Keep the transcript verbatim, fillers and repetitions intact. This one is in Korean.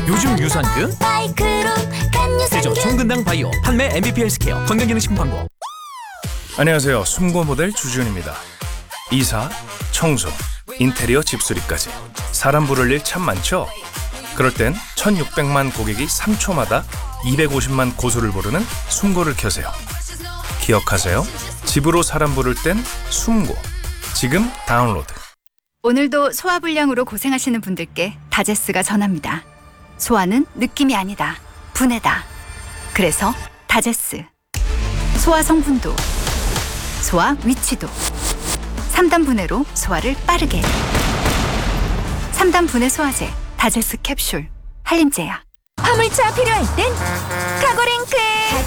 요즘 유산균? 세조 총근당 바이오 판매 엠비피 헬스케어 건강기능식품 광고. 안녕하세요. 숨고 모델 주지훈입니다. 이사, 청소, 인테리어 집수리까지 사람 부를 일 참 많죠? 그럴 땐 천육백만 고객이 삼 초마다 이백오십만 고소를 부르는 숨고를 켜세요. 기억하세요. 집으로 사람 부를 땐 숨고. 지금 다운로드. 오늘도 소화불량으로 고생하시는 분들께 다제스가 전합니다. 소화는 느낌이 아니다. 분해다. 그래서 다제스. 소화 성분도, 소화 위치도. 삼 단 분해로 소화를 빠르게. 삼 단 분해 소화제 다제스 캡슐. 한림제약. 화물차 필요할 땐 카고링크.